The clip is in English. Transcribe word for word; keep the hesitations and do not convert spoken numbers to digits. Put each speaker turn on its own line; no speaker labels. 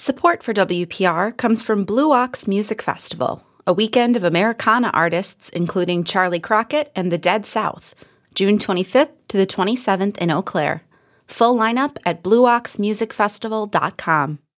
Support for W P R comes from Blue Ox Music Festival, a weekend of Americana artists including Charlie Crockett and the Dead South, June twenty-fifth to the twenty-seventh in Eau Claire. Full lineup at blue ox music festival dot com.